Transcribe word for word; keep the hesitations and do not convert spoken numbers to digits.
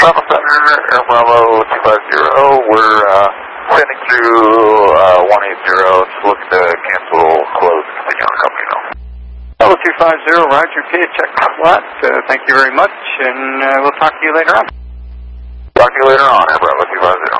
Bravo Center, Air Bravo two five zero, we're uh, sending through uh, one eight zero, just looking to cancel, close, and continue on the company now. Bravo two five zero, Roger, P, check flat. Uh, thank you very much, and uh, we'll talk to you later on. Talk to you later on, Air Bravo two five zero.